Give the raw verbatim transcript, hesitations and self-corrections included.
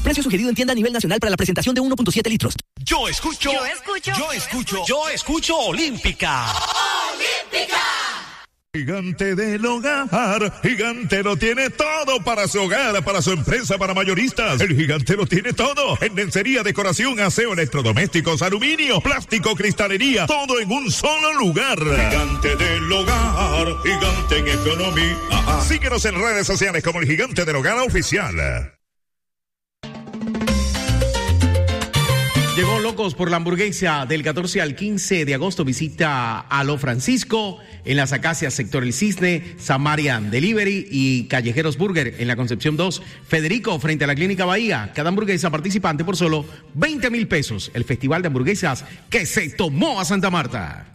Precio sugerido en tienda a nivel nacional para la presentación de uno punto siete litros. Yo escucho. Yo escucho. Yo escucho. Yo escucho Olímpica. Olímpica. Gigante del Hogar, Gigante lo tiene todo para su hogar, para su empresa, para mayoristas. El Gigante lo tiene todo, en lencería, decoración, aseo, electrodomésticos, aluminio, plástico, cristalería, todo en un solo lugar. Gigante del Hogar, Gigante en economía. Ajá. Síguenos en redes sociales como el Gigante del Hogar Oficial. Llegó Locos por la Hamburguesa del catorce al quince de agosto. Visita a Lo Francisco en las Acacias, sector El Cisne, Samarian Delivery y Callejeros Burger en la Concepción dos. Federico, frente a la Clínica Bahía. Cada hamburguesa participante por solo veinte mil pesos. El festival de hamburguesas que se tomó a Santa Marta.